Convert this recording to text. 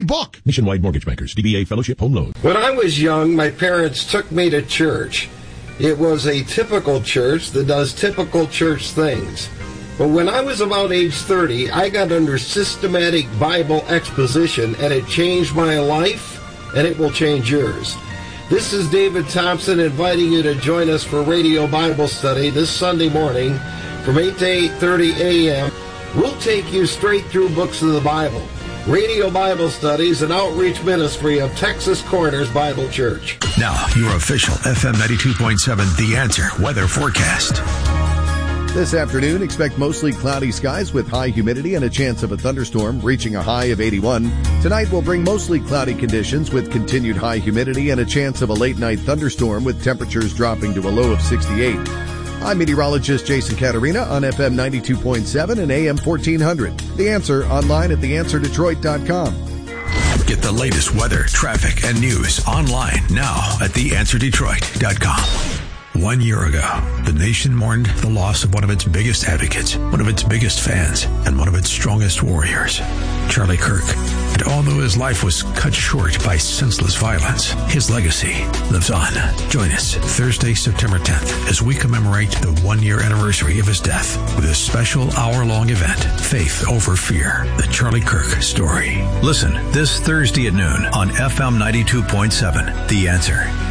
book. Nationwide Mortgage Bankers, DBA Fellowship Home Loan. When I was young, my parents took me to church. It was a typical church that does typical church things. But when I was about age 30, I got under systematic Bible exposition, and it changed my life, and it will change yours. This is David Thompson inviting you to join us for Radio Bible Study this Sunday morning from 8 to 8:30 a.m. We'll take you straight through books of the Bible. Radio Bible Studies, an outreach ministry of Texas Corners Bible Church. Now, your official FM 92.7 The Answer weather forecast. This afternoon, expect mostly cloudy skies with high humidity and a chance of a thunderstorm reaching a high of 81. Tonight will bring mostly cloudy conditions with continued high humidity and a chance of a late-night thunderstorm with temperatures dropping to a low of 68. I'm meteorologist Jason Caterina on FM 92.7 and AM 1400. The Answer online at theanswerdetroit.com. Get the latest weather, traffic, and news online now at theanswerdetroit.com. 1 year ago, the nation mourned the loss of one of its biggest advocates, one of its biggest fans, and one of its strongest warriors, Charlie Kirk. And although his life was cut short by senseless violence, his legacy lives on. Join us Thursday, September 10th, as we commemorate the 1 year anniversary of his death with a special hour-long event, Faith Over Fear, the Charlie Kirk story. Listen this Thursday at noon on FM 92.7, The Answer.